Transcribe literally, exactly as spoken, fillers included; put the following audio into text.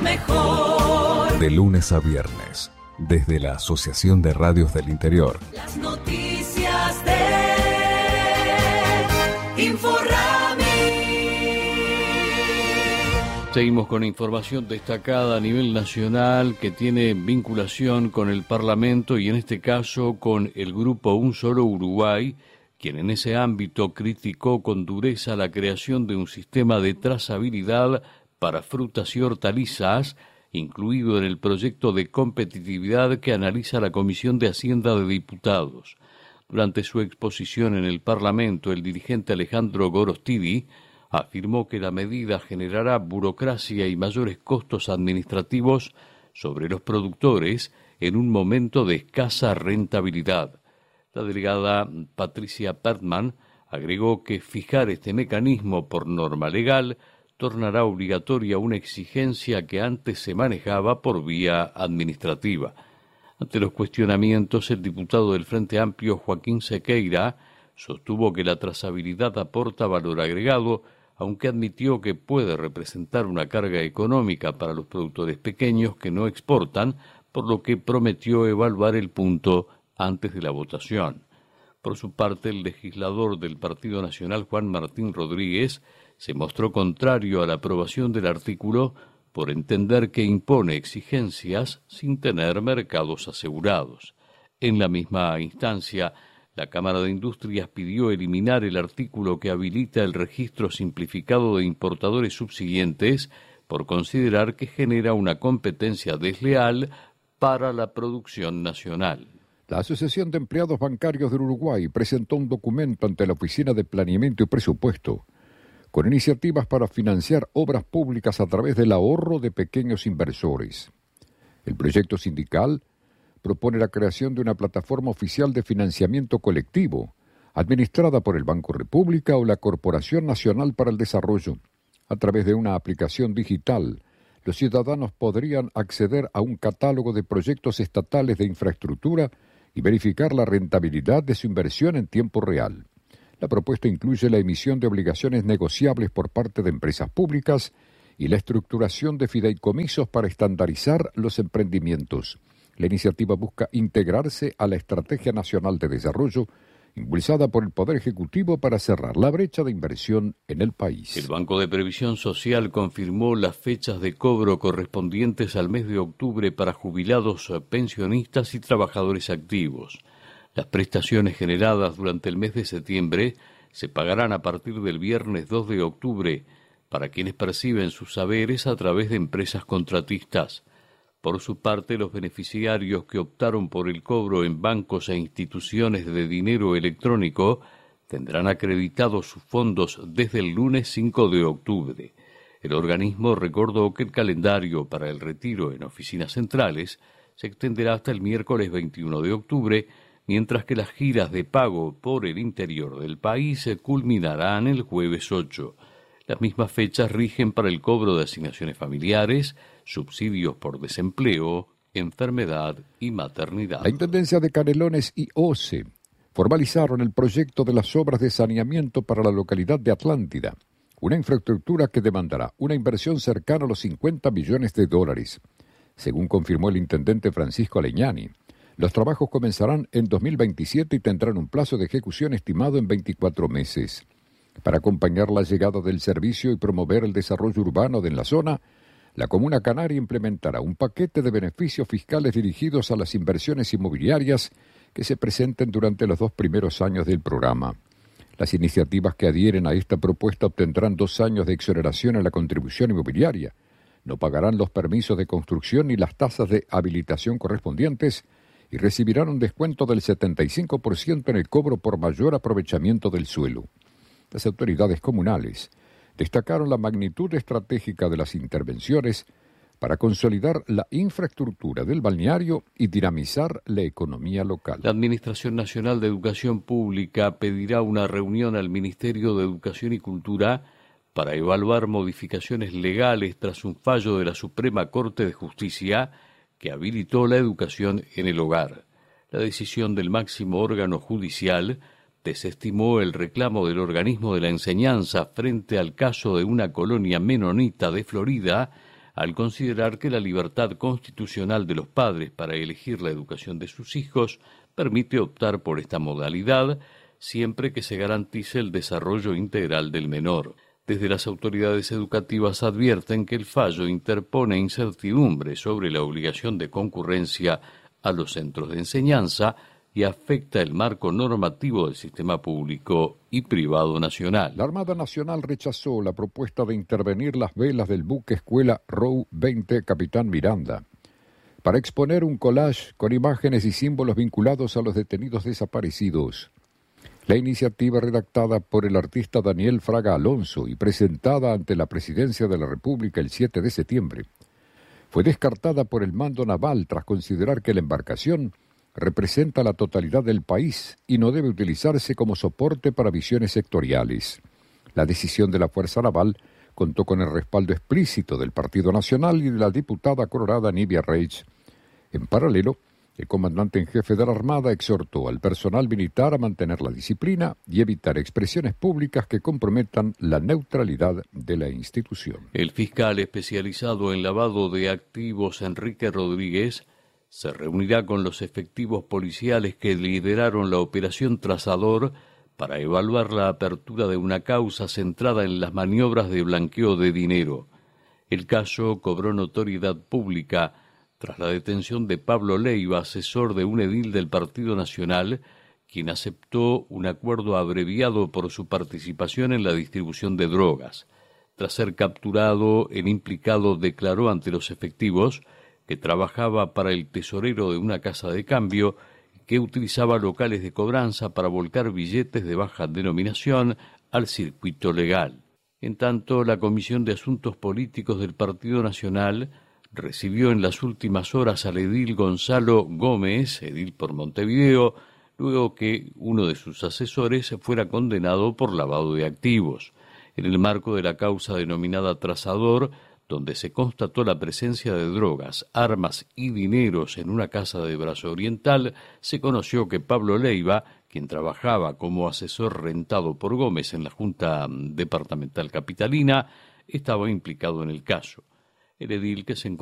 mejor. De lunes a viernes, desde la Asociación de Radios del Interior. Las noticias de Inforrami. Seguimos con información destacada a nivel nacional que tiene vinculación con el Parlamento y en este caso con el grupo Un Solo Uruguay, quien en ese ámbito criticó con dureza la creación de un sistema de trazabilidad para frutas y hortalizas, incluido en el proyecto de competitividad que analiza la Comisión de Hacienda de Diputados. Durante su exposición en el Parlamento, el dirigente Alejandro Gorostidi afirmó que la medida generará burocracia y mayores costos administrativos sobre los productores en un momento de escasa rentabilidad. La delegada Patricia Pertman agregó que fijar este mecanismo por norma legal tornará obligatoria una exigencia que antes se manejaba por vía administrativa. Ante los cuestionamientos, el diputado del Frente Amplio, Joaquín Sequeira, sostuvo que la trazabilidad aporta valor agregado, aunque admitió que puede representar una carga económica para los productores pequeños que no exportan, por lo que prometió evaluar el punto antes de la votación. Por su parte, el legislador del Partido Nacional, Juan Martín Rodríguez, se mostró contrario a la aprobación del artículo por entender que impone exigencias sin tener mercados asegurados. En la misma instancia, la Cámara de Industrias pidió eliminar el artículo que habilita el registro simplificado de importadores subsiguientes por considerar que genera una competencia desleal para la producción nacional. La Asociación de Empleados Bancarios del Uruguay presentó un documento ante la Oficina de Planeamiento y Presupuesto con iniciativas para financiar obras públicas a través del ahorro de pequeños inversores. El proyecto sindical propone la creación de una plataforma oficial de financiamiento colectivo, administrada por el Banco República o la Corporación Nacional para el Desarrollo. A través de una aplicación digital, los ciudadanos podrían acceder a un catálogo de proyectos estatales de infraestructura y verificar la rentabilidad de su inversión en tiempo real. La propuesta incluye la emisión de obligaciones negociables por parte de empresas públicas y la estructuración de fideicomisos para estandarizar los emprendimientos. La iniciativa busca integrarse a la Estrategia Nacional de Desarrollo, impulsada por el Poder Ejecutivo para cerrar la brecha de inversión en el país. El Banco de Previsión Social confirmó las fechas de cobro correspondientes al mes de octubre para jubilados, pensionistas y trabajadores activos. Las prestaciones generadas durante el mes de septiembre se pagarán a partir del viernes dos de octubre para quienes perciben sus saberes a través de empresas contratistas. Por su parte, los beneficiarios que optaron por el cobro en bancos e instituciones de dinero electrónico tendrán acreditados sus fondos desde el lunes cinco de octubre. El organismo recordó que el calendario para el retiro en oficinas centrales se extenderá hasta el miércoles veintiuno de octubre, mientras que las giras de pago por el interior del país se culminarán el jueves ocho. Las mismas fechas rigen para el cobro de asignaciones familiares, subsidios por desempleo, enfermedad y maternidad. La Intendencia de Canelones y OCE formalizaron el proyecto de las obras de saneamiento para la localidad de Atlántida, una infraestructura que demandará una inversión cercana a los cincuenta millones de dólares. Según confirmó el intendente Francisco Aleñani, los trabajos comenzarán en dos mil veintisiete y tendrán un plazo de ejecución estimado en veinticuatro meses. Para acompañar la llegada del servicio y promover el desarrollo urbano de la zona, la Comuna Canaria implementará un paquete de beneficios fiscales dirigidos a las inversiones inmobiliarias que se presenten durante los dos primeros años del programa. Las iniciativas que adhieren a esta propuesta obtendrán dos años de exoneración en la contribución inmobiliaria, no pagarán los permisos de construcción ni las tasas de habilitación correspondientes y recibirán un descuento del setenta y cinco por ciento en el cobro por mayor aprovechamiento del suelo. Las autoridades comunales destacaron la magnitud estratégica de las intervenciones para consolidar la infraestructura del balneario y dinamizar la economía local. La Administración Nacional de Educación Pública pedirá una reunión al Ministerio de Educación y Cultura para evaluar modificaciones legales tras un fallo de la Suprema Corte de Justicia que habilitó la educación en el hogar. La decisión del máximo órgano judicial desestimó el reclamo del organismo de la enseñanza frente al caso de una colonia menonita de Florida, al considerar que la libertad constitucional de los padres para elegir la educación de sus hijos permite optar por esta modalidad siempre que se garantice el desarrollo integral del menor. Desde las autoridades educativas advierten que el fallo interpone incertidumbre sobre la obligación de concurrencia a los centros de enseñanza y afecta el marco normativo del sistema público y privado nacional. La Armada Nacional rechazó la propuesta de intervenir las velas del buque escuela Row veinte Capitán Miranda para exponer un collage con imágenes y símbolos vinculados a los detenidos desaparecidos. La iniciativa, redactada por el artista Daniel Fraga Alonso y presentada ante la Presidencia de la República el siete de septiembre, fue descartada por el mando naval tras considerar que la embarcación representa la totalidad del país y no debe utilizarse como soporte para visiones sectoriales. La decisión de la Fuerza Naval contó con el respaldo explícito del Partido Nacional y de la diputada colorada Nivia Reich. En paralelo, el comandante en jefe de la Armada exhortó al personal militar a mantener la disciplina y evitar expresiones públicas que comprometan la neutralidad de la institución. El fiscal especializado en lavado de activos Enrique Rodríguez se reunirá con los efectivos policiales que lideraron la operación Trazador para evaluar la apertura de una causa centrada en las maniobras de blanqueo de dinero. El caso cobró notoriedad pública tras la detención de Pablo Leiva, asesor de un edil del Partido Nacional, quien aceptó un acuerdo abreviado por su participación en la distribución de drogas. Tras ser capturado, el implicado declaró ante los efectivos que trabajaba para el tesorero de una casa de cambio, que utilizaba locales de cobranza para volcar billetes de baja denominación al circuito legal. En tanto, la Comisión de Asuntos Políticos del Partido Nacional recibió en las últimas horas al edil Gonzalo Gómez, edil por Montevideo, luego que uno de sus asesores fuera condenado por lavado de activos. En el marco de la causa denominada Trazador, donde se constató la presencia de drogas, armas y dineros en una casa de Brazo Oriental, se conoció que Pablo Leiva, quien trabajaba como asesor rentado por Gómez en la Junta Departamental Capitalina, estaba implicado en el caso. El edil, que se encontraba